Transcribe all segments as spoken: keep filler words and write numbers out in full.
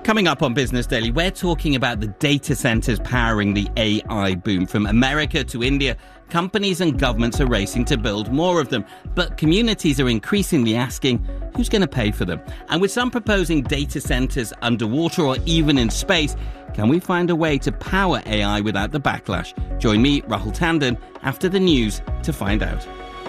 Coming up on Business Daily, we're talking about the data centres powering the A I boom. From America to India, companies and governments are racing to build more of them. But communities are increasingly asking, who's going to pay for them? And with some proposing data centres underwater or even in space, can we find a way to power A I without the backlash? Join me, Rahul Tandon, after the news to find out.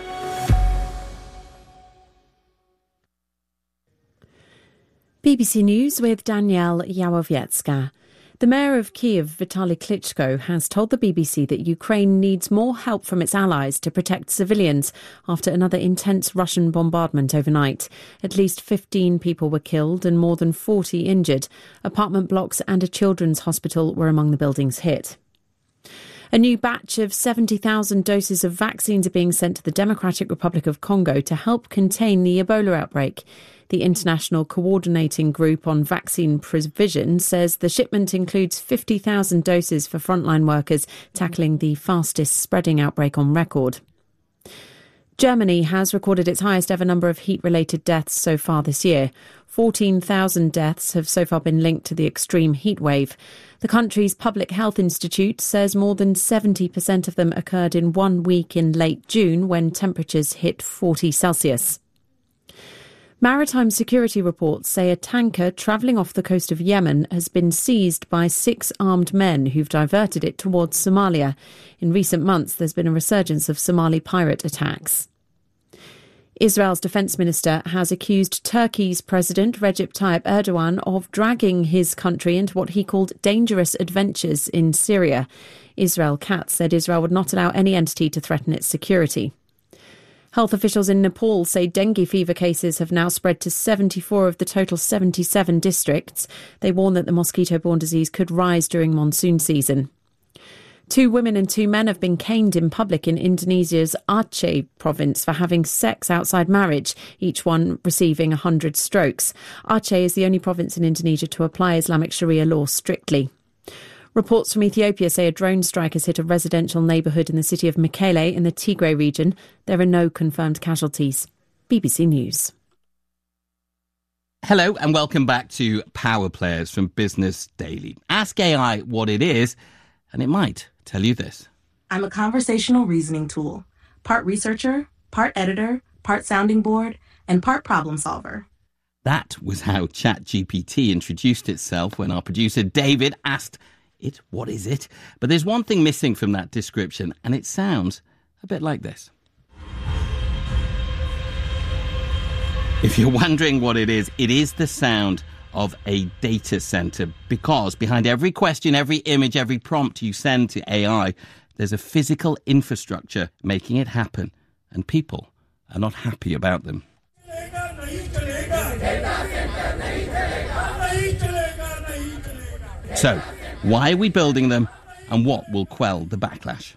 B B C News with Danielle Yawowiecka. The mayor of Kiev, Vitaly Klitschko, has told the B B C that Ukraine needs more help from its allies to protect civilians after another intense Russian bombardment overnight. At least fifteen people were killed and more than forty injured. Apartment blocks and a children's hospital were among the buildings hit. A new batch of seventy thousand doses of vaccines are being sent to the Democratic Republic of Congo to help contain the Ebola outbreak. The International Coordinating Group on Vaccine Provision says the shipment includes fifty thousand doses for frontline workers tackling the fastest spreading outbreak on record. Germany has recorded its highest ever number of heat-related deaths so far this year. fourteen thousand deaths have so far been linked to the extreme heat wave. The country's Public Health Institute says more than seventy percent of them occurred in one week in late June when temperatures hit forty Celsius. Maritime security reports say a tanker travelling off the coast of Yemen has been seized by six armed men who've diverted it towards Somalia. In recent months, there's been a resurgence of Somali pirate attacks. Israel's defence minister has accused Turkey's President Recep Tayyip Erdogan of dragging his country into what he called dangerous adventures in Syria. Israel Katz said Israel would not allow any entity to threaten its security. Health officials in Nepal say dengue fever cases have now spread to seventy-four of the total seventy-seven districts. They warn that the mosquito-borne disease could rise during monsoon season. Two women and two men have been caned in public in Indonesia's Aceh province for having sex outside marriage, each one receiving one hundred strokes. Aceh is the only province in Indonesia to apply Islamic Sharia law strictly. Reports from Ethiopia say a drone strike has hit a residential neighbourhood in the city of Mekelle in the Tigray region. There are no confirmed casualties. B B C News. Hello and welcome back to Power Players from Business Daily. Ask A I what it is and it might tell you this. I'm a conversational reasoning tool. Part researcher, part editor, part sounding board, and part problem solver. That was how ChatGPT introduced itself when our producer David asked it, what is it? But there's one thing missing from that description, and it sounds a bit like this. If you're wondering what it is, it is the sound of a data center, because behind every question, every image, every prompt you send to A I, there's a physical infrastructure making it happen, and people are not happy about them. So, why are we building them, and what will quell the backlash?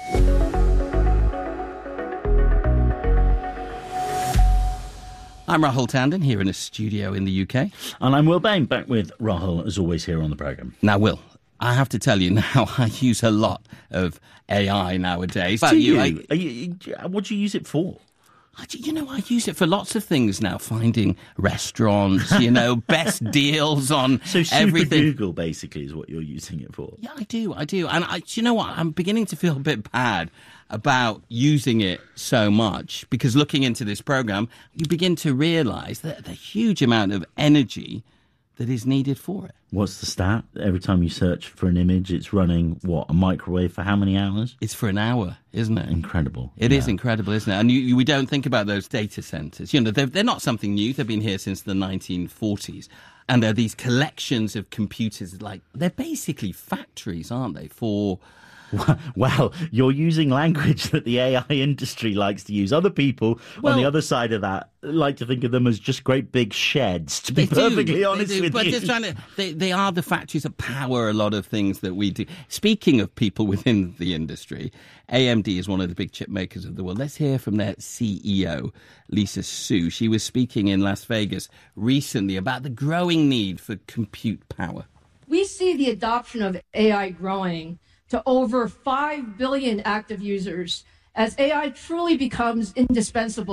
I'm Rahul Tandon, here in a studio in the U K. And I'm Will Bain, back with Rahul, as always, here on the programme. Now, Will, I have to tell you now, I use a lot of A I nowadays. Do you? you, I, Are you? What do you use it for? I, you know, I use it for lots of things now, finding restaurants, you know, best deals on so super everything. Google, basically, is what you're using it for. Yeah, I do, I do. And I, do you know what? I'm beginning to feel a bit bad about using it so much, because looking into this programme, you begin to realise that the huge amount of energy that is needed for it. What's the stat? Every time you search for an image, it's running, what, a microwave for how many hours? It's for an hour, isn't it? Incredible. It yeah. is incredible, isn't it? And you, you, we don't think about those data centres. You know, they're, they're not something new. They've been here since the nineteen forties. And they're these collections of computers, like, they're basically factories, aren't they, for... Well, you're using language that the A I industry likes to use. Other people well, on the other side of that like to think of them as just great big sheds, to be perfectly do, honest do, with but you. Just trying to, they, they are the factories that power a lot of things that we do. Speaking of people within the industry, A M D is one of the big chip makers of the world. Let's hear from their C E O, Lisa Su. She was speaking in Las Vegas recently about the growing need for compute power. We see the adoption of A I growing to over five billion active users as A I truly becomes indispensable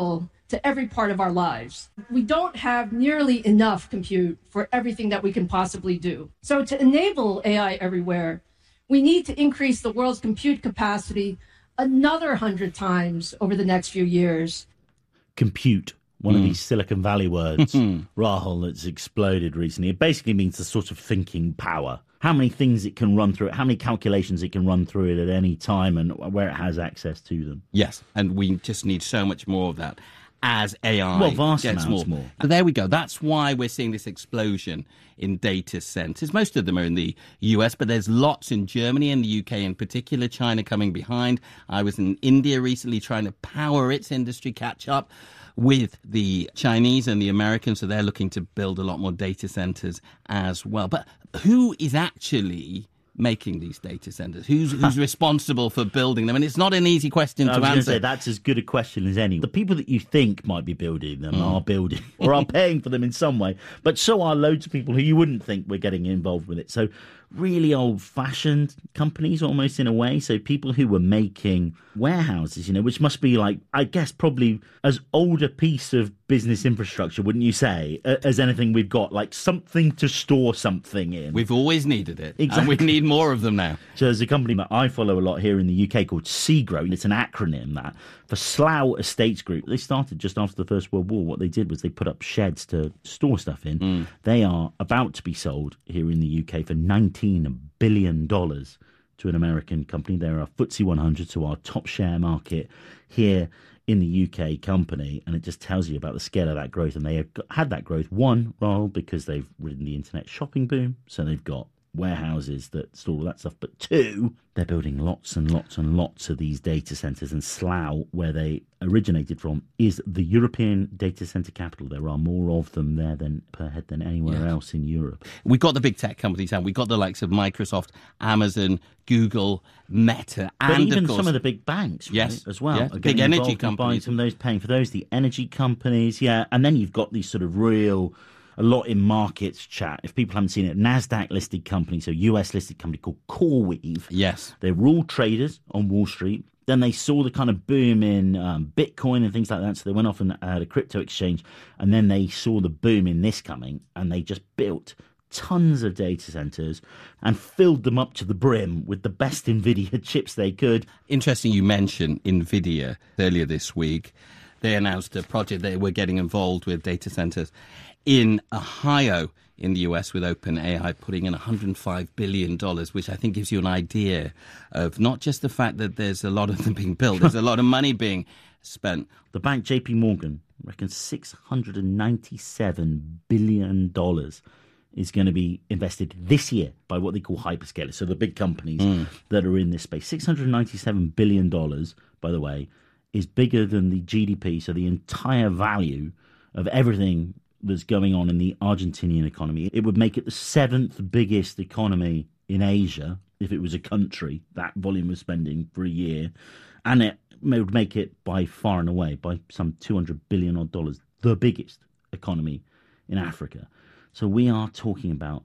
to every part of our lives. We don't have nearly enough compute for everything that we can possibly do. So to enable A I everywhere, we need to increase the world's compute capacity another hundred times over the next few years. Compute, one Mm. of these Silicon Valley words, Rahul, that's exploded recently. It basically means the sort of thinking power. How many things it can run through it, how many calculations it can run through it at any time, and where it has access to them. Yes, and we just need so much more of that as A I Well, vast gets amounts more. more. But there we go. That's why we're seeing this explosion in data centers. Most of them are in the U S, but there's lots in Germany and the U K in particular, China coming behind. I was in India recently trying to power its industry catch up with the Chinese and the Americans, so they're looking to build a lot more data centers as well. But who is actually making these data centers? Who's who's responsible for building them? And it's not an easy question I to was going to answer. say, that's as good a question as any. The people that you think might be building them are building or are paying for them in some way. But so are loads of people who you wouldn't think were getting involved with it. So really old-fashioned companies almost in a way. So people who were making warehouses, you know, which must be like, I guess, probably as old a piece of business infrastructure, wouldn't you say, as anything we've got, like something to store something in. We've always needed it, Exactly. and we need more of them now. So there's a company that I follow a lot here in the U K called SEGRO. It's an acronym that for Slough Estates Group. They started just after the First World War. What they did was they put up sheds to store stuff in. Mm. They are about to be sold here in the U K for nineteen billion dollars to an American company. They're a F T S E one hundred, so our top share market here in the U K company, and it just tells you about the scale of that growth. And they have got, had that growth, one, well, because they've ridden the internet shopping boom, so they've got warehouses that store all that stuff, but two, they're building lots and lots and lots of these data centers. And Slough, where they originated from, is the European data center capital. There are more of them there than per head than anywhere Yeah. else in Europe. We've got the big tech companies, and we've got the likes of Microsoft, Amazon, Google, Meta, and But even of course, some of the big banks, right, Yes, as well, yeah. are Big getting energy involved in buying companies. some of those, paying for those. The energy companies, yeah, and then you've got these sort of real, a lot in markets chat. If people haven't seen it, NASDAQ listed company, so U S listed company called CoreWeave. yes, They were all traders on Wall Street. Then they saw the kind of boom in um, Bitcoin and things like that, so they went off and had a crypto exchange. And then they saw the boom in this coming, and they just built tons of data centers and filled them up to the brim with the best NVIDIA chips they could. interesting you mentioned NVIDIA earlier this week. They announced a project they were getting involved with data centers in Ohio in the U S with OpenAI, putting in one hundred five billion dollars, which I think gives you an idea of not just the fact that there's a lot of them being built, there's a lot of money being spent. The bank J P Morgan reckons six hundred ninety-seven billion dollars is going to be invested this year by what they call hyperscalers, so the big companies Mm. that are in this space. six hundred ninety-seven billion dollars, by the way, is bigger than the G D P, so the entire value of everything that's going on in the Argentinian economy. It would make it the seventh biggest economy in Asia if it was a country, that volume of spending for a year. And it would make it by far and away, by some two hundred billion odd dollars, the biggest economy in Africa. So we are talking about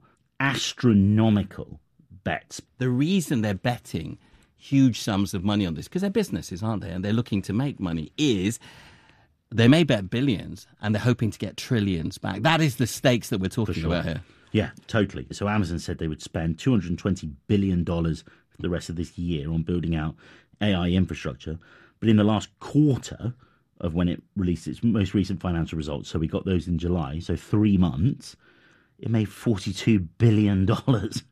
astronomical bets. The reason they're betting huge sums of money on this, because they're businesses, aren't they? And they're looking to make money, is they may bet billions and they're hoping to get trillions back. That is the stakes that we're talking sure. about here. Yeah, totally. So Amazon said they would spend two hundred twenty billion dollars for the rest of this year on building out A I infrastructure. But in the last quarter of when it released its most recent financial results, so we got those in July, so three months, it made forty-two billion dollars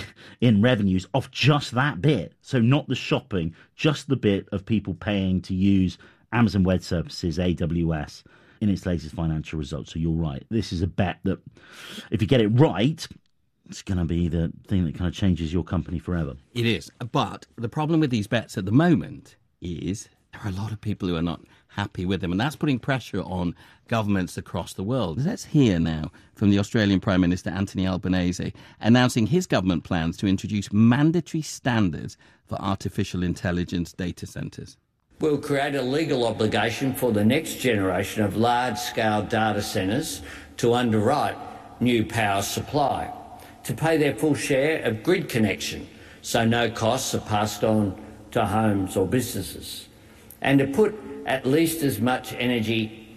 in revenues off just that bit. So not the shopping, just the bit of people paying to use Amazon Web Services, A W S, in its latest financial results. So you're right. This is a bet that if you get it right, it's going to be the thing that kind of changes your company forever. It is. But the problem with these bets at the moment is there are a lot of people who are not happy with them, and that's putting pressure on governments across the world. Let's hear now from the Australian Prime Minister Anthony Albanese announcing his government plans to introduce mandatory standards for artificial intelligence data centres. We'll create a legal obligation for the next generation of large-scale data centres to underwrite new power supply, to pay their full share of grid connection so no costs are passed on to homes or businesses, and to put at least as much energy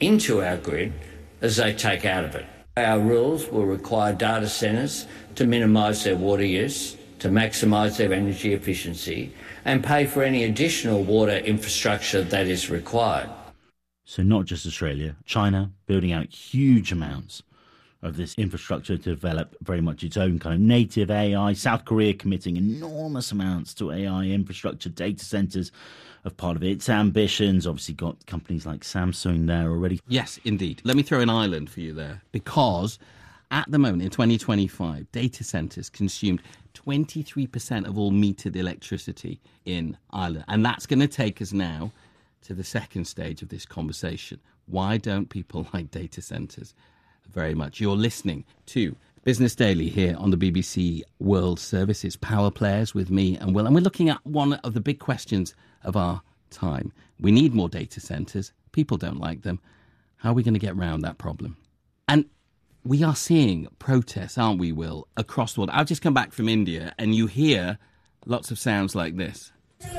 into our grid as they take out of it. Our rules will require data centres to minimise their water use, to maximise their energy efficiency, and pay for any additional water infrastructure that is required. So not just Australia, China building out huge amounts of this infrastructure to develop very much its own kind of native A I. South Korea committing enormous amounts to A I infrastructure, data centres of part of its ambitions. Obviously got companies like Samsung there already. Yes, indeed. Let me throw an island for you there, because at the moment in twenty twenty-five, data centres consumed twenty-three percent of all metered electricity in Ireland. And that's going to take us now to the second stage of this conversation. Why don't people like data centres very much? You're listening to Business Daily here on the B B C World Service. It's Power Players with me and Will. And we're looking at one of the big questions of our time. We need more data centres. People don't like them. How are we going to get around that problem? And we are seeing protests, aren't we, Will, across the world. I've just come back from India and you hear lots of sounds like this.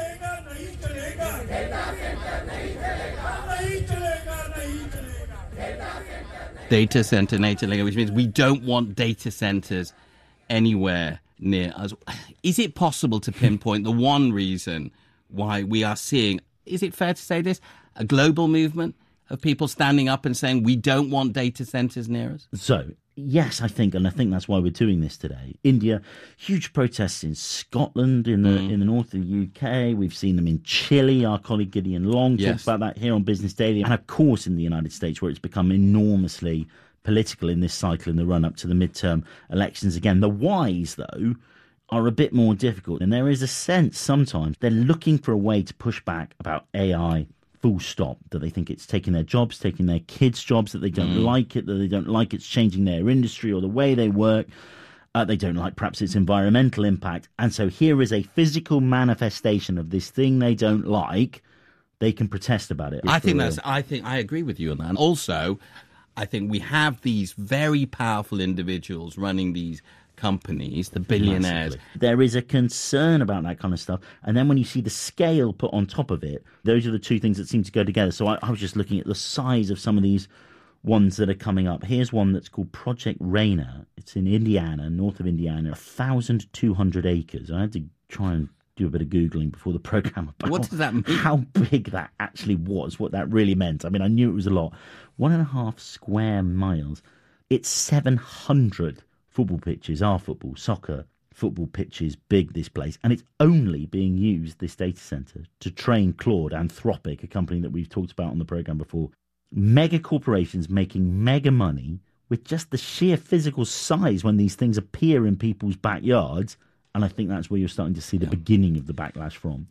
Data center, nature, which means we don't want data centers anywhere near us. Is it possible to pinpoint the one reason why we are seeing, is it fair to say this, a global movement of people standing up and saying we don't want data centers near us? So, yes, I think, and I think that's why we're doing this today. India, huge protests in Scotland, in the mm. in the north of the U K. We've seen them in Chile. Our colleague Gideon Long yes. talked about that here on Business Daily. And of course in the United States, where it's become enormously political in this cycle in the run-up to the midterm elections again. The whys, though, are a bit more difficult. And there is a sense sometimes they're looking for a way to push back about A I, full stop, that they think it's taking their jobs, taking their kids' jobs, that they don't mm. like it, that they don't like it's changing their industry or the way they work. Uh, they don't like perhaps its environmental impact. And so here is a physical manifestation of this thing they don't like. They can protest about it. I think that's, I think I agree with you on that. And also, I think we have these very powerful individuals running these companies, the billionaires. Massively. There is a concern about that kind of stuff. And then when you see the scale put on top of it, those are the two things that seem to go together. So I, I was just looking at the size of some of these ones that are coming up. Here's one that's called Project Raina. It's in Indiana, north of Indiana, one thousand two hundred acres. I had to try and do a bit of Googling before the programme about what does that mean? How big that actually was, what that really meant. I mean, I knew it was a lot. One and a half square miles. It's seven hundred football pitches, our football, soccer, football pitches, big, this place. And it's only being used, this data centre, to train Claude, Anthropic, a company that we've talked about on the programme before. Mega corporations making mega money with just the sheer physical size when these things appear in people's backyards. And I think that's where you're starting to see the yeah. beginning of the backlash from.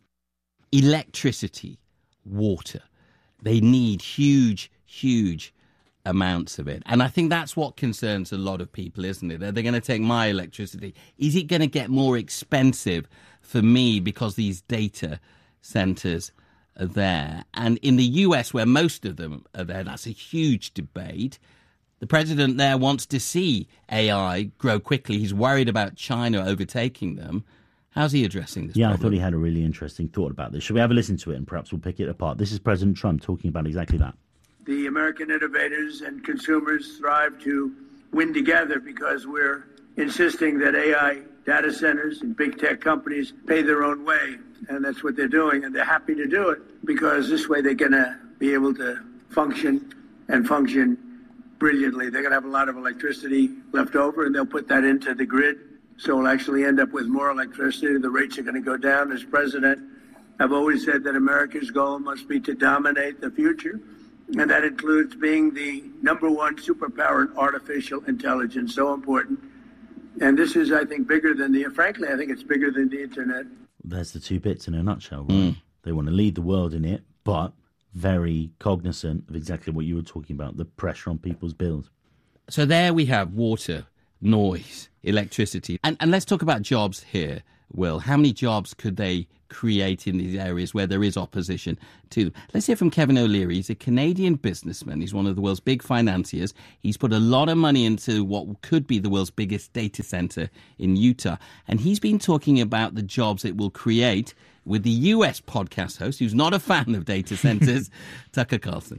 Electricity, water. They need huge, huge amounts of it. And I think that's what concerns a lot of people, isn't it? They're, they're going to take my electricity. Is it going to get more expensive for me because these data centers are there? And in the U S, where most of them are there, that's a huge debate. The president there wants to see A I grow quickly. He's worried about China overtaking them. How's he addressing this Yeah, problem? I thought he had a really interesting thought about this. Shall we have a listen to it and perhaps we'll pick it apart? This is President Trump talking about exactly that. The American innovators and consumers thrive to win together because we're insisting that A I data centers and big tech companies pay their own way. And that's what they're doing. And they're happy to do it because this way they're going to be able to function and function brilliantly. They're going to have a lot of electricity left over and they'll put that into the grid. So we'll actually end up with more electricity. The rates are going to go down. As president, I've always said that America's goal must be to dominate the future. And that includes being the number one superpower in artificial intelligence, so important. And this is, I think, bigger than the, frankly, I think it's bigger than the internet. There's the two bits in a nutshell, right? Mm. They want to lead the world in it, but very cognizant of exactly what you were talking about, the pressure on people's bills. So there we have water, noise, electricity. And, and let's talk about jobs here, Will. How many jobs could they create in these areas where there is opposition to them? Let's hear from Kevin O'Leary. He's a Canadian businessman. He's one of the world's big financiers. He's put a lot of money into what could be the world's biggest data center in Utah. And he's been talking about the jobs it will create with the U S podcast host, who's not a fan of data centers, Tucker Carlson.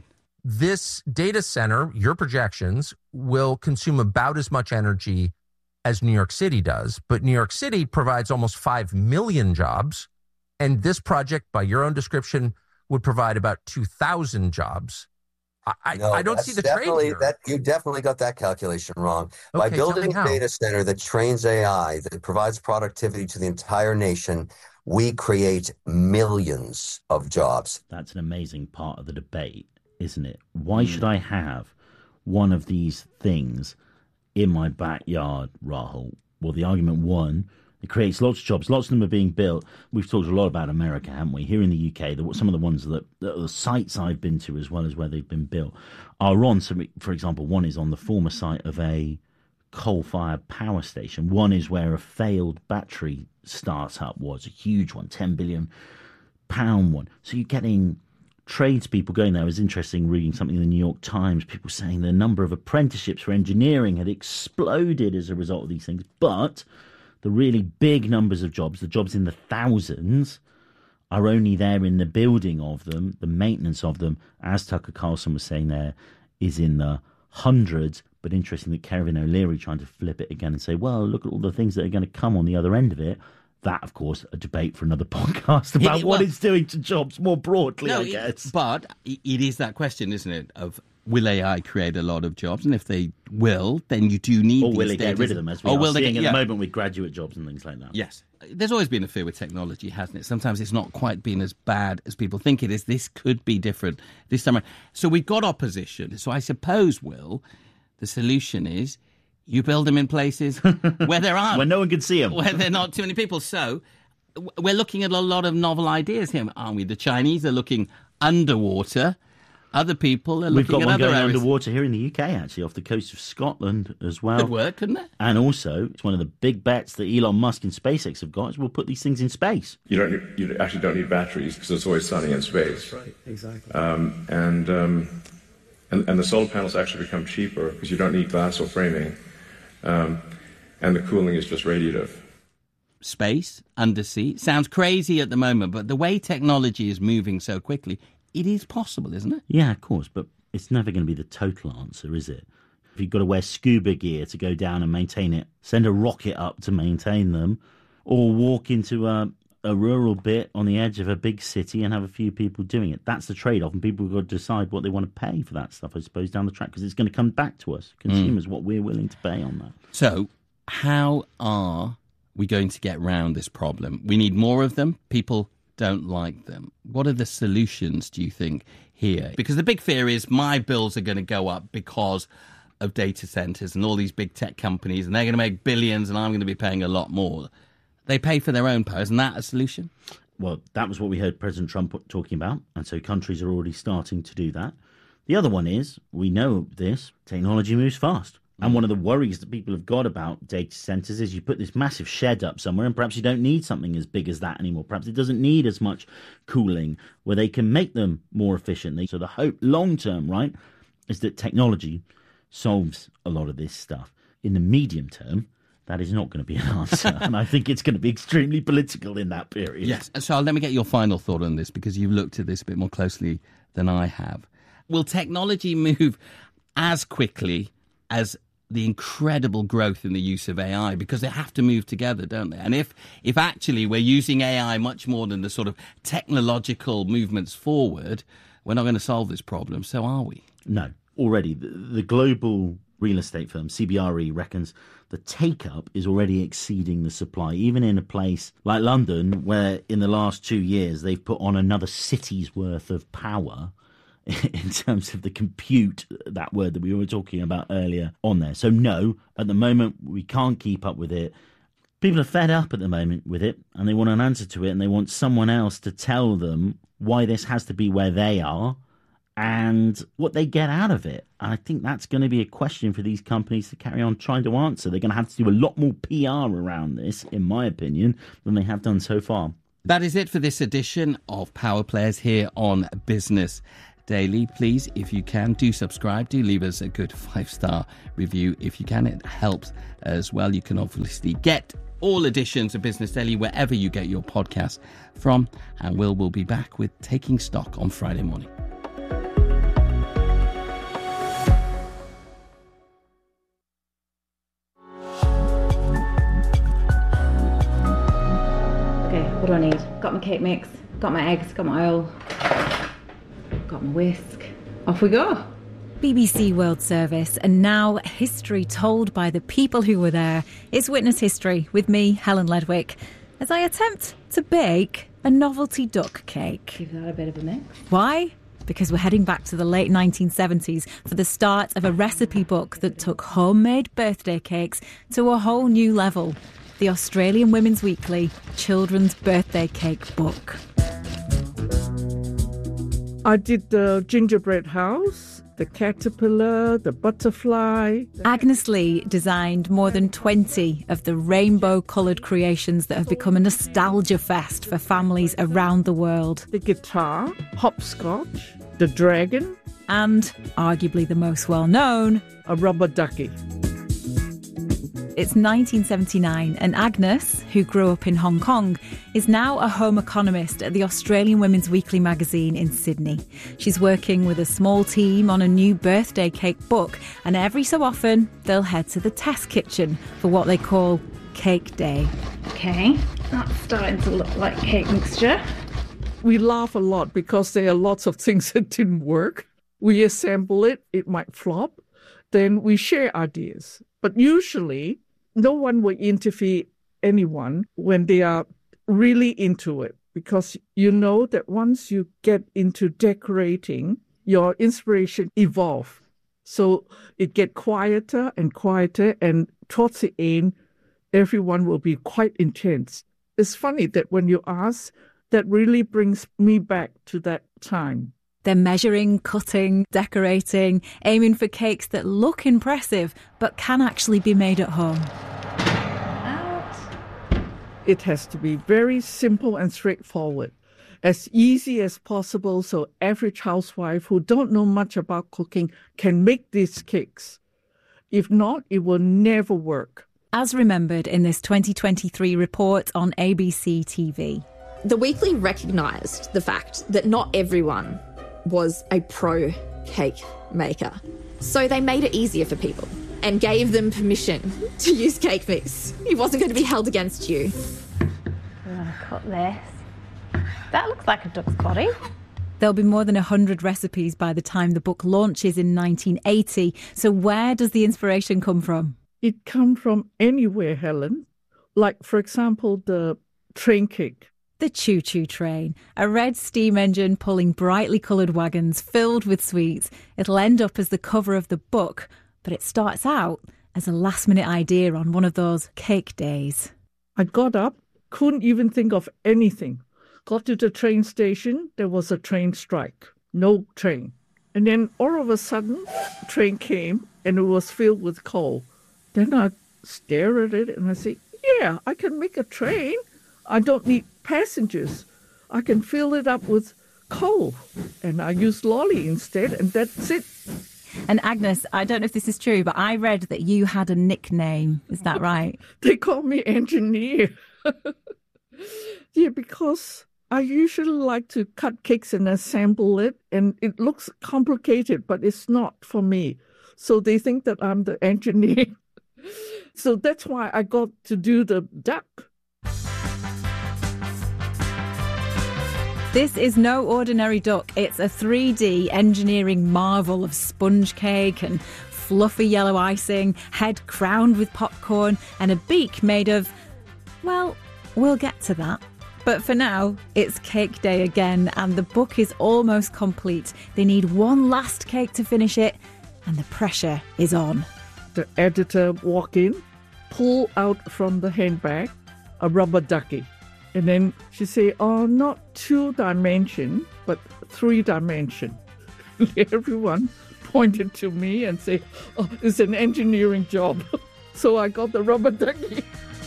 this data center, your projections, will consume about as much energy as New York City does. But New York City provides almost five million jobs. And this project, by your own description, would provide about two thousand jobs. I, no, I don't see the trade here. That, you definitely got that calculation wrong. Okay, By building a data center that trains A I, that provides productivity to the entire nation, we create millions of jobs. That's an amazing part of the debate, isn't it? Why mm. should I have one of these things in my backyard, Rahul? Well, the argument one, it creates lots of jobs. Lots of them are being built. We've talked a lot about America, haven't we? Here in the U K, the, some of the ones that the sites I've been to, as well as where they've been built, are on. So, for example, one is on the former site of a coal-fired power station. One is where a failed battery startup was, a huge one, ten billion pound one. So you're getting tradespeople going there. It was interesting reading something in the New York Times, people saying the number of apprenticeships for engineering had exploded as a result of these things. But the really big numbers of jobs, the jobs in the thousands, are only there in the building of them, the maintenance of them, as Tucker Carlson was saying there, is in the hundreds. But interesting that Kevin O'Leary trying to flip it again and say, well, look at all the things that are going to come on the other end of it. That, of course, a debate for another podcast about it, well, what it's doing to jobs more broadly, no, I guess. It, but it is that question, isn't it, of will A I create a lot of jobs? And if they will, then you do need or these will it get rid of them, as we or are will seeing they, at yeah. the moment with graduate jobs and things like that? Yes. There's always been a fear with technology, hasn't it? Sometimes it's not quite been as bad as people think it is. This could be different this time around. So we've got opposition. So I suppose, Will, the solution is you build them in places where there aren't. Where no one can see them. Where there are not too many people. So we're looking at a lot of novel ideas here, aren't we? The Chinese are looking underwater. Other people are We've looking got at one other going areas. underwater here in the U K, actually, off the coast of Scotland as well. Could work, couldn't it? And also, it's one of the big bets that Elon Musk and SpaceX have got is we'll put these things in space. You don't. Need, you actually don't need batteries because it's always sunny in space. Right, exactly. Um, and, um, and and the solar panels actually become cheaper because you don't need glass or framing, um, and the cooling is just radiative. Space, undersea, sounds crazy at the moment, but the way technology is moving so quickly, it is possible, isn't it? Yeah, of course, but it's never going to be the total answer, is it? If you've got to wear scuba gear to go down and maintain it, send a rocket up to maintain them, or walk into a, a rural bit on the edge of a big city and have a few people doing it. That's the trade-off, and people have got to decide what they want to pay for that stuff, I suppose, down the track, because it's going to come back to us, consumers, mm. what we're willing to pay on that. So, how are we going to get round this problem? We need more of them. People don't like them. What are the solutions, do you think, here? Because the big fear is my bills are going to go up because of data centers and all these big tech companies, and they're going to make billions and I'm going to be paying a lot more. They pay for their own power. Isn't that a solution? Well, that was what we heard President Trump talking about, and so countries are already starting to do that. The other one is, we know this, technology moves fast. And one of the worries that people have got about data centers is you put this massive shed up somewhere and perhaps you don't need something as big as that anymore. Perhaps it doesn't need as much cooling, where they can make them more efficiently. So the hope long term, right, is that technology solves a lot of this stuff. In the medium term, that is not going to be an answer. And I think it's going to be extremely political in that period. Yes. So let me get your final thought on this, because you've looked at this a bit more closely than I have. Will technology move as quickly as the incredible growth in the use of A I? Because they have to move together, don't they? And if if actually we're using A I much more than the sort of technological movements forward, we're not going to solve this problem. So are we? No. Already, the, the global real estate firm, C B R E, reckons the take-up is already exceeding the supply, even in a place like London, where in the last two years they've put on another city's worth of power in terms of the compute, that word that we were talking about earlier on there. So no, at the moment, we can't keep up with it. People are fed up at the moment with it, and they want an answer to it, and they want someone else to tell them why this has to be where they are and what they get out of it. And I think that's going to be a question for these companies to carry on trying to answer. They're going to have to do a lot more P R around this, in my opinion, than they have done so far. That is it for this edition of Power Players here on Business Daily. Please, if you can, do subscribe. Do leave us a good five-star review if you can. It helps as well. You can obviously get all editions of Business Daily wherever you get your podcasts from. And Will will be back with Taking Stock on Friday morning. What do I need? Got my cake mix, got my eggs, got my oil, got my whisk. Off we go. B B C World Service, and now history told by the people who were there. It's Witness History with me, Helen Ledwick, as I attempt to bake a novelty duck cake. Give that a bit of a mix. Why? Because we're heading back to the late nineteen seventies for the start of a recipe book that took homemade birthday cakes to a whole new level. The Australian Women's Weekly Children's Birthday Cake Book. I did the gingerbread house, the caterpillar, the butterfly. Agnes Lee designed more than twenty of the rainbow-coloured creations that have become a nostalgia fest for families around the world. The guitar, hopscotch, the dragon. And, arguably the most well-known, a rubber ducky. It's nineteen seventy-nine, and Agnes, who grew up in Hong Kong, is now a home economist at the Australian Women's Weekly magazine in Sydney. She's working with a small team on a new birthday cake book, and every so often they'll head to the test kitchen for what they call Cake Day. Okay, that's starting to look like cake mixture. We laugh a lot because there are lots of things that didn't work. We assemble it, it might flop. Then we share ideas. But usually, no one will interview anyone when they are really into it, because you know that once you get into decorating, your inspiration evolves. So it gets quieter and quieter, and towards the end, everyone will be quite intense. It's funny that when you ask, that really brings me back to that time. They're measuring, cutting, decorating, aiming for cakes that look impressive but can actually be made at home. Out. It has to be very simple and straightforward, as easy as possible, so average housewife who don't know much about cooking can make these cakes. If not, it will never work. As remembered in this twenty twenty-three report on A B C T V. The Weekly recognised the fact that not everyone was a pro cake maker. So they made it easier for people and gave them permission to use cake mix. It wasn't going to be held against you. I'm going to cut this. That looks like a duck's body. There'll be more than one hundred recipes by the time the book launches in nineteen eighty. So where does the inspiration come from? It comes from anywhere, Helen. Like, for example, the train cake. The Choo Choo Train, a red steam engine pulling brightly coloured wagons filled with sweets. It'll end up as the cover of the book, but it starts out as a last-minute idea on one of those cake days. I got up, couldn't even think of anything. Got to the train station, there was a train strike. No train. And then all of a sudden, a train came and it was filled with coal. Then I stared at it and I said, yeah, I can make a train. I don't need passengers. I can fill it up with coal. And I use lolly instead, and that's it. And Agnes, I don't know if this is true, but I read that you had a nickname. Is that right? They call me engineer. Yeah, because I usually like to cut cakes and assemble it, and it looks complicated, but it's not for me. So they think that I'm the engineer. So that's why I got to do the duck. This is no ordinary duck. It's a three D engineering marvel of sponge cake and fluffy yellow icing, head crowned with popcorn, and a beak made of, well, we'll get to that. But for now, it's Cake Day again, and the book is almost complete. They need one last cake to finish it, and the pressure is on. The editor walk in, pull out from the handbag a rubber ducky. And then she say, oh, not two dimension, but three dimension. Everyone pointed to me and say, oh, it's an engineering job. So I got the rubber ducky.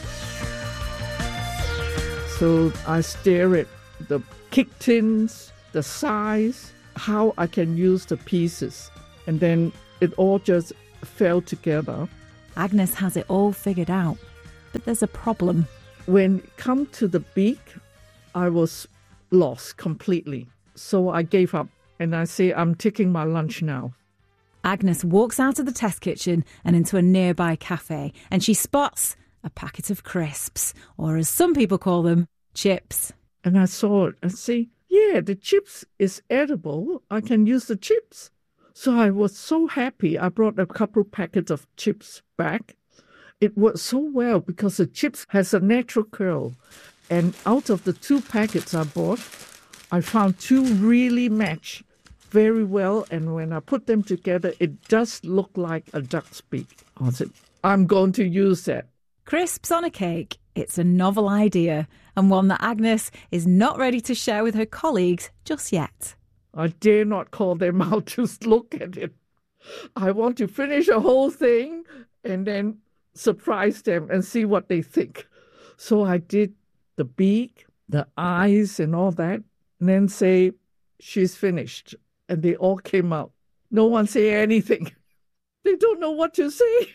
So I stare at the cake tins, the size, how I can use the pieces. And then it all just fell together. Agnes has it all figured out, but there's a problem. When it come to the beak, I was lost completely. So I gave up and I say, I'm taking my lunch now. Agnes walks out of the test kitchen and into a nearby cafe, and she spots a packet of crisps, or as some people call them, Chips. And I saw it and see, yeah, the chips is edible. I can use the chips. So I was so happy. I brought a couple packets of chips back. It worked so well because the chips has a natural curl. And out of the two packets I bought, I found two really match very well. And when I put them together, it does look like a duck's beak. I said, I'm going to use that. Crisps on a cake. It's a novel idea and one that Agnes is not ready to share with her colleagues just yet. I dare not call them out to look at it. I want to finish the whole thing and then surprise them and see what they think. So I did the beak, the eyes and all that, and then say, she's finished. And they all came out. No one say anything. They don't know what to say.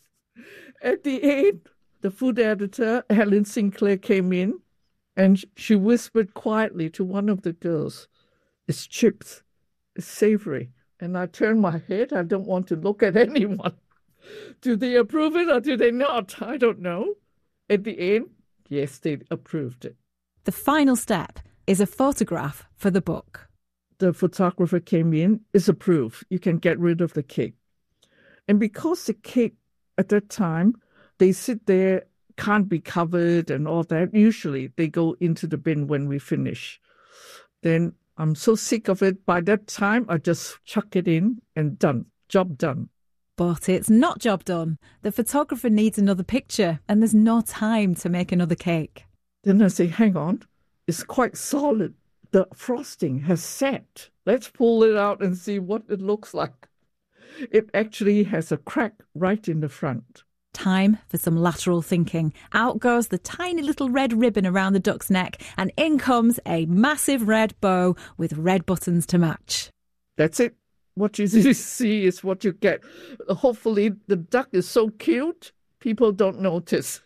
At the end, the food editor, Helen Sinclair, came in and she whispered quietly to one of the girls, it's chips, it's savory. And I turned my head. I don't want to look at anyone. Do they approve it or do they not? I don't know. At the end, yes, they approved it. The final step is a photograph for the book. The photographer came in, it's approved. You can get rid of the cake. And because the cake at that time, they sit there, can't be covered and all that, usually they go into the bin when we finish. Then I'm so sick of it. By that time, I just chuck it in and done. Job done. But it's not job done. The photographer needs another picture and there's no time to make another cake. Then I say, hang on, it's quite solid. The frosting has set. Let's pull it out and see what it looks like. It actually has a crack right in the front. Time for some lateral thinking. Out goes the tiny little red ribbon around the duck's neck and in comes a massive red bow with red buttons to match. That's it. What you see is what you get. Hopefully the duck is so cute, people don't notice.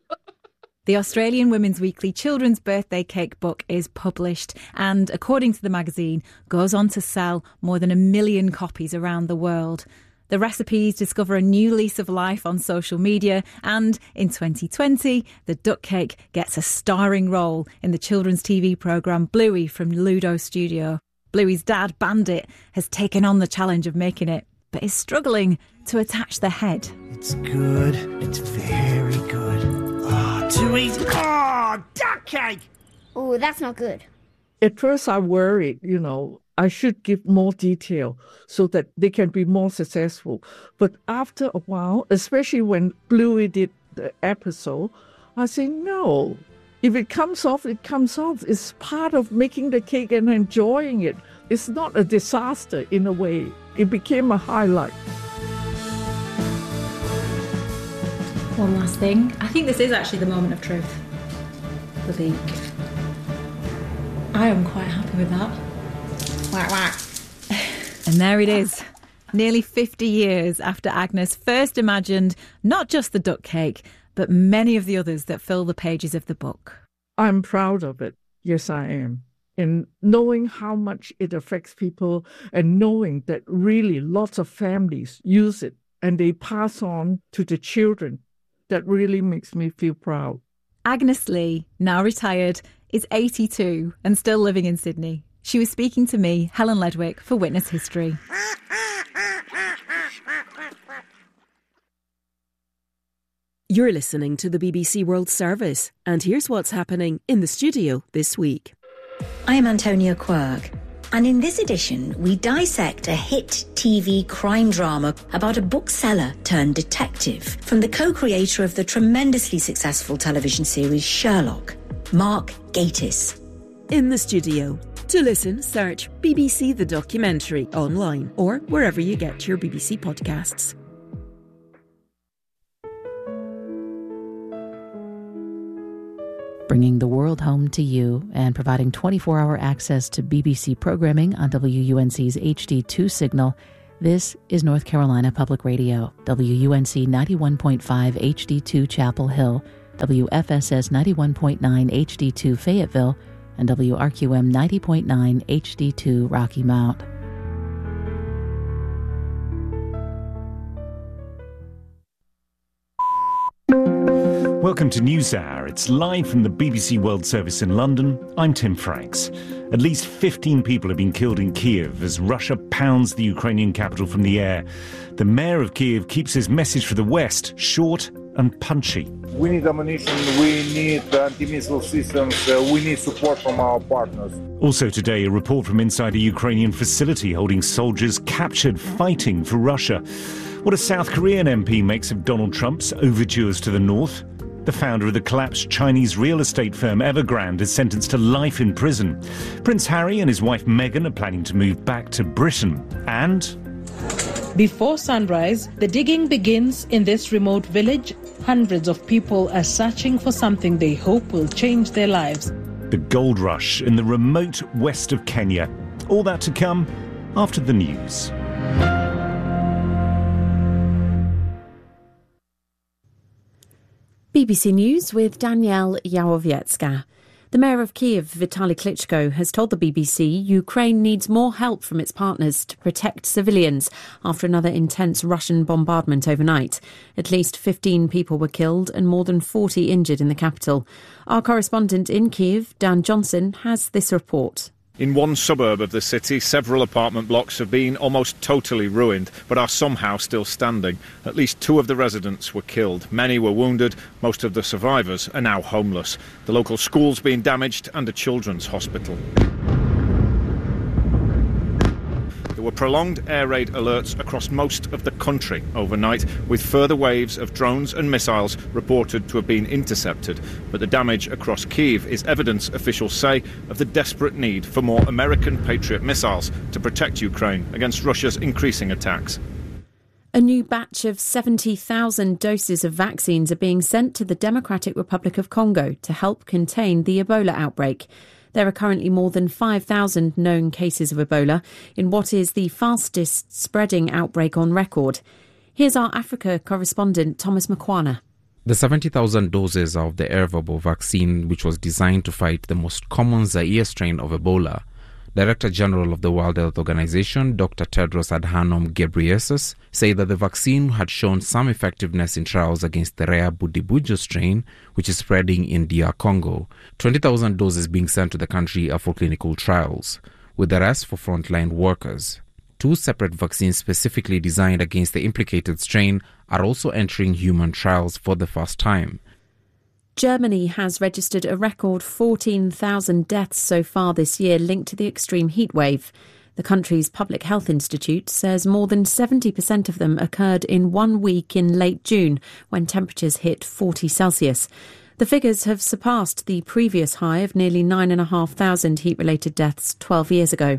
The Australian Women's Weekly Children's Birthday Cake book is published and, according to the magazine, goes on to sell more than a million copies around the world. The recipes discover a new lease of life on social media and in twenty twenty, the duck cake gets a starring role in the children's T V programme Bluey from Ludo Studio. Bluey's dad, Bandit, has taken on the challenge of making it, but is struggling to attach the head. It's good. It's very good. Oh, too easy. Oh, duck cake! Oh, that's not good. At first I worried, you know, I should give more detail so that they can be more successful. But after a while, especially when Bluey did the episode, I say, no, if it comes off, it comes off. It's part of making the cake and enjoying it. It's not a disaster in a way. It became a highlight. One last thing. I think this is actually the moment of truth. The beak. I am quite happy with that. Whack, whack. And there it is. Nearly fifty years after Agnes first imagined not just the duck cake, but many of the others that fill the pages of the book. I'm proud of it. Yes, I am. And knowing how much it affects people and knowing that really lots of families use it and they pass on to the children, that really makes me feel proud. Agnes Lee, now retired, is eighty-two and still living in Sydney. She was speaking to me, Helen Ledwick, for Witness History. You're listening to the B B C World Service, and here's what's happening in the studio this week. I am Antonia Quirk, and in this edition, we dissect a hit T V crime drama about a bookseller turned detective from the co-creator of the tremendously successful television series Sherlock, Mark Gatiss. In the studio. To listen, search B B C The Documentary online or wherever you get your B B C podcasts. Bringing the world home to you and providing twenty-four hour access to B B C programming on W U N C's H D two signal, this is North Carolina Public Radio, W U N C ninety-one point five H D two Chapel Hill, W F S S ninety-one point nine H D two Fayetteville, and W R Q M ninety point nine H D two Rocky Mount. Welcome to NewsHour. It's live from the B B C World Service in London. I'm Tim Franks. At least fifteen people have been killed in Kiev as Russia pounds the Ukrainian capital from the air. The mayor of Kiev keeps his message for the West short and punchy. We need ammunition, we need anti-missile systems, uh, we need support from our partners. Also today, a report from inside a Ukrainian facility holding soldiers captured fighting for Russia. What a South Korean M P makes of Donald Trump's overtures to the north. The founder of the collapsed Chinese real estate firm Evergrande is sentenced to life in prison. Prince Harry and his wife Meghan are planning to move back to Britain. And before sunrise, the digging begins in this remote village. Hundreds of people are searching for something they hope will change their lives. The gold rush in the remote west of Kenya. All that to come after the news. B B C News with Danielle Yawowiecka. The mayor of Kiev, Vitaly Klitschko, has told the B B C Ukraine needs more help from its partners to protect civilians after another intense Russian bombardment overnight. At least fifteen people were killed and more than forty injured in the capital. Our correspondent in Kiev, Dan Johnson, has this report. In one suburb of the city, several apartment blocks have been almost totally ruined, but are somehow still standing. At least two of the residents were killed. Many were wounded. Most of the survivors are now homeless. The local school's been damaged and a children's hospital. There were prolonged air raid alerts across most of the country overnight, with further waves of drones and missiles reported to have been intercepted. But the damage across Kyiv is evidence, officials say, of the desperate need for more American Patriot missiles to protect Ukraine against Russia's increasing attacks. A new batch of seventy thousand doses of vaccines are being sent to the Democratic Republic of Congo to help contain the Ebola outbreak. There are currently more than five thousand known cases of Ebola in what is the fastest spreading outbreak on record. Here's our Africa correspondent, Thomas Makwana. The seventy thousand doses of the Ervebo vaccine, which was designed to fight the most common Zaire strain of Ebola, Director General of the World Health Organization, Doctor Tedros Adhanom Ghebreyesus, say that the vaccine had shown some effectiveness in trials against the rare Budibujo strain, which is spreading in D R Congo. twenty thousand doses being sent to the country are for clinical trials, with the rest for frontline workers. Two separate vaccines specifically designed against the implicated strain are also entering human trials for the first time. Germany has registered a record fourteen thousand deaths so far this year linked to the extreme heat wave. The country's Public Health Institute says more than seventy percent of them occurred in one week in late June, when temperatures hit forty Celsius. The figures have surpassed the previous high of nearly nine thousand five hundred heat-related deaths twelve years ago.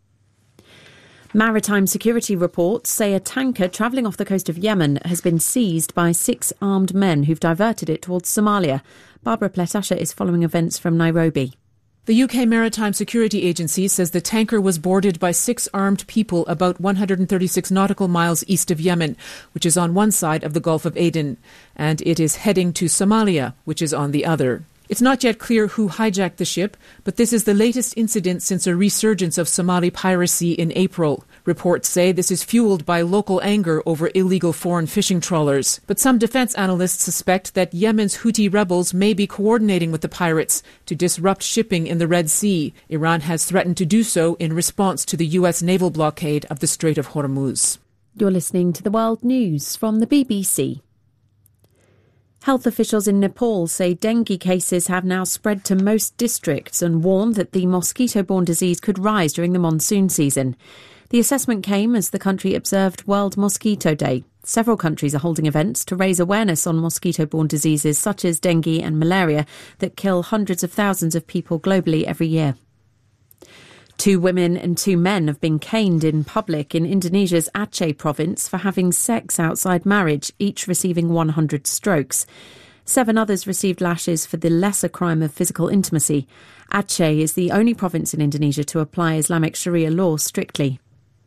Maritime security reports say a tanker travelling off the coast of Yemen has been seized by six armed men who've diverted it towards Somalia. Barbara Pletasha is following events from Nairobi. The U K Maritime Security Agency says the tanker was boarded by six armed people about one hundred thirty-six nautical miles east of Yemen, which is on one side of the Gulf of Aden, and it is heading to Somalia, which is on the other. It's not yet clear who hijacked the ship, but this is the latest incident since a resurgence of Somali piracy in April. Reports say this is fueled by local anger over illegal foreign fishing trawlers. But some defense analysts suspect that Yemen's Houthi rebels may be coordinating with the pirates to disrupt shipping in the Red Sea. Iran has threatened to do so in response to the U S naval blockade of the Strait of Hormuz. You're listening to the World News from the B B C. Health officials in Nepal say dengue cases have now spread to most districts and warn that the mosquito-borne disease could rise during the monsoon season. The assessment came as the country observed World Mosquito Day. Several countries are holding events to raise awareness on mosquito-borne diseases such as dengue and malaria that kill hundreds of thousands of people globally every year. Two women and two men have been caned in public in Indonesia's Aceh province for having sex outside marriage, each receiving one hundred strokes. Seven others received lashes for the lesser crime of physical intimacy. Aceh is the only province in Indonesia to apply Islamic Sharia law strictly.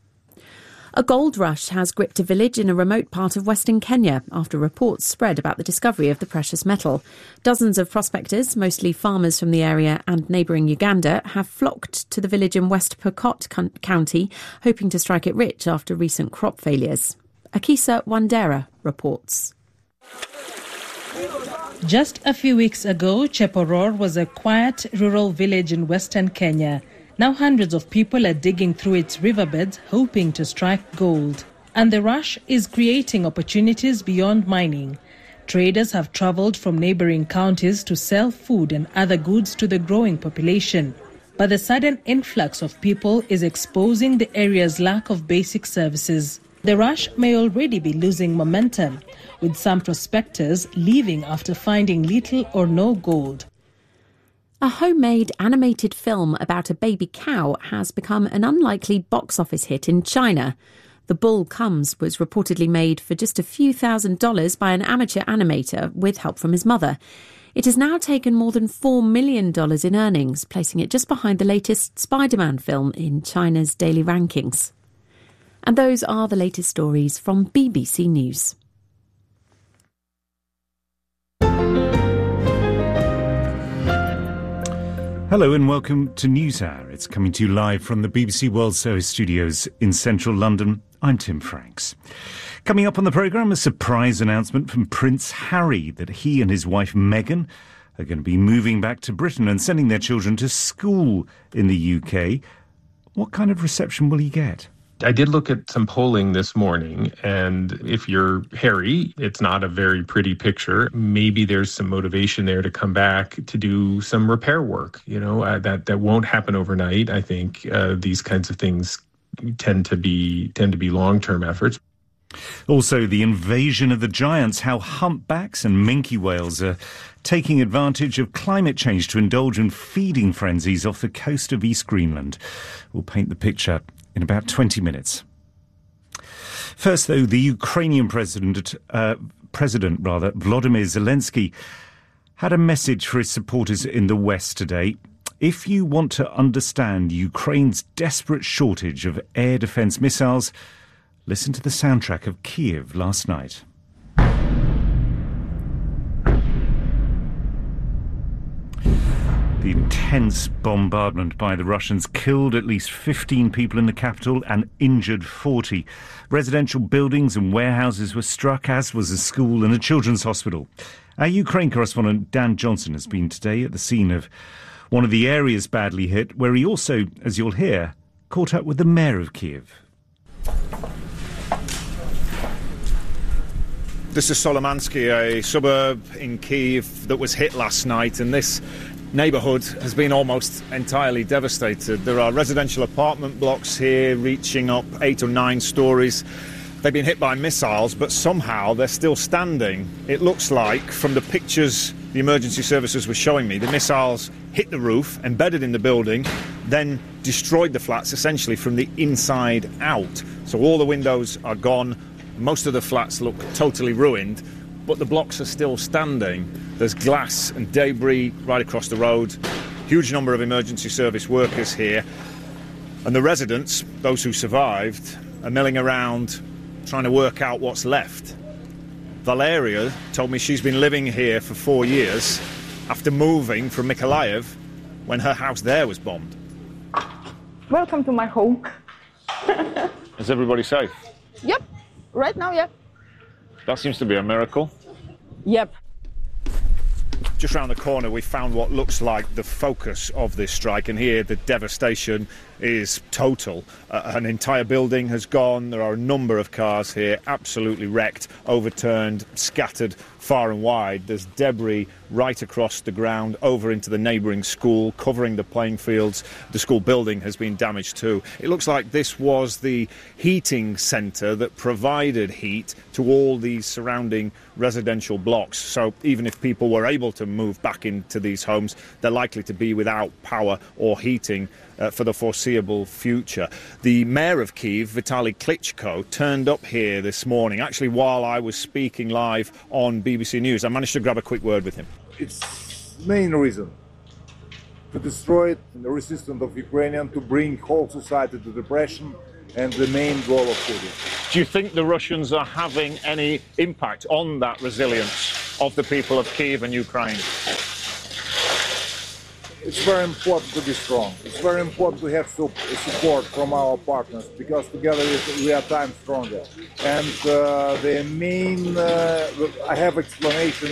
A gold rush has gripped a village in a remote part of Western Kenya after reports spread about the discovery of the precious metal. Dozens of prospectors, mostly farmers from the area and neighbouring Uganda, have flocked to the village in West Pokot County, hoping to strike it rich after recent crop failures. Akisa Wandera reports. Just a few weeks ago, Cheporor was a quiet rural village in western Kenya. Now hundreds of people are digging through its riverbeds hoping to strike gold. And the rush is creating opportunities beyond mining. Traders have travelled from neighbouring counties to sell food and other goods to the growing population. But the sudden influx of people is exposing the area's lack of basic services. The rush may already be losing momentum, with some prospectors leaving after finding little or no gold. A homemade animated film about a baby cow has become an unlikely box office hit in China. The Bull Comes was reportedly made for just a few thousand dollars by an amateur animator with help from his mother. It has now taken more than four million dollars in earnings, placing it just behind the latest Spider-Man film in China's daily rankings. And those are the latest stories from B B C News. Hello and welcome to NewsHour. It's coming to you live from the B B C World Service studios in central London. I'm Tim Franks. Coming up on the programme, a surprise announcement from Prince Harry that he and his wife Meghan are going to be moving back to Britain and sending their children to school in the U K. What kind of reception will he get? I did look at some polling this morning, and if you're Harry, it's not a very pretty picture. Maybe there's some motivation there to come back to do some repair work. You know, uh, that that won't happen overnight. I think uh, these kinds of things tend to be tend to be long-term efforts. Also, the invasion of the giants, how humpbacks and minke whales are taking advantage of climate change to indulge in feeding frenzies off the coast of East Greenland. We'll paint the picture in about twenty minutes. First, though, the Ukrainian president, uh, president rather, Volodymyr Zelensky, had a message for his supporters in the West today. If you want to understand Ukraine's desperate shortage of air defence missiles, listen to the soundtrack of Kyiv last night. The intense bombardment by the Russians killed at least fifteen people in the capital and injured forty. Residential buildings and warehouses were struck, as was a school and a children's hospital. Our Ukraine correspondent Dan Johnson has been today at the scene of one of the areas badly hit, where he also, as you'll hear, caught up with the mayor of Kyiv. This is Solomansky, a suburb in Kyiv that was hit last night, and this neighbourhood has been almost entirely devastated. There are residential apartment blocks here reaching up eight or nine stories. They've been hit by missiles, but somehow they're still standing. It looks like, from the pictures the emergency services were showing me, the missiles hit the roof, embedded in the building, then destroyed the flats essentially from the inside out. So all the windows are gone. Most of the flats look totally ruined, but the blocks are still standing. There's glass and debris right across the road. Huge number of emergency service workers here. And the residents, those who survived, are milling around trying to work out what's left. Valeria told me she's been living here for four years after moving from Mykolaiv when her house there was bombed. Welcome to my home. Is everybody safe? Yep, right now, yep. That seems to be a miracle. Yep. Just round the corner we found what looks like the focus of this strike, and here the devastation is total. Uh, an entire building has gone. There are a number of cars here absolutely wrecked, overturned, scattered far and wide. There's debris right across the ground over into the neighbouring school, covering the playing fields. The school building has been damaged too. It looks like this was the heating centre that provided heat to all these surrounding residential blocks. So even if people were able to move back into these homes, they're likely to be without power or heating uh, for the foreseeable future. The mayor of Kyiv, Vitaly Klitschko, turned up here this morning, actually while I was speaking live on B B C News. I managed to grab a quick word with him. It's main reason to destroy the resistance of Ukrainian, to bring whole society to depression, and the main goal of Putin. Do you think the Russians are having any impact on that resilience of the people of Kyiv and Ukraine? It's very important to be strong. It's very important to have support from our partners, because together we are time stronger. And uh, the main, uh, I have explanation